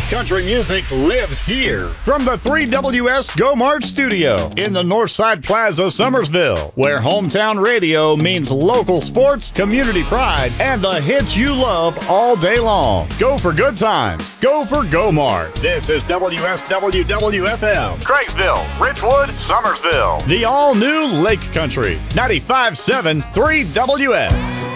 Country music lives here. From the 3WS Go March studio in the Northside Plaza, Summersville, where hometown radio means local sports, community pride, and the hits you love all day long. Go for good times. Go for Go Mart. This is WSWWFM, Craigsville, Richwood, Summersville. The all-new Lake Country, 95.7 3WS.